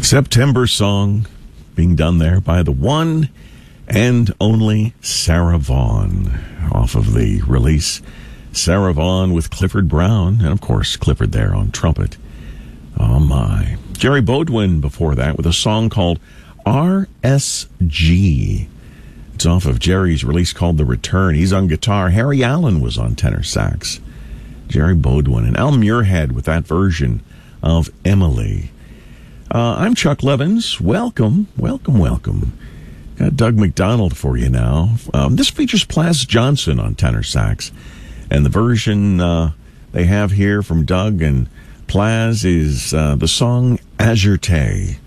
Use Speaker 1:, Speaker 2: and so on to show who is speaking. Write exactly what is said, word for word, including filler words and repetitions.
Speaker 1: September Song being done there by the one and only Sarah Vaughan off of the release. Sarah Vaughan with Clifford Brown, and of course Clifford there on trumpet. Oh my. Jerry Bodwin before that with a song called R S G. It's off of Jerry's release called The Return. He's on guitar. Harry Allen was on tenor sax. Jerry Bodwin and Al Muirhead with that version of Emily. Uh, I'm Chuck Levins. Welcome, welcome, welcome. Got Doug McDonald for you now. Um, this features Plas Johnson on tenor sax. And the version uh, they have here from Doug and Plas is uh, the song Azurte.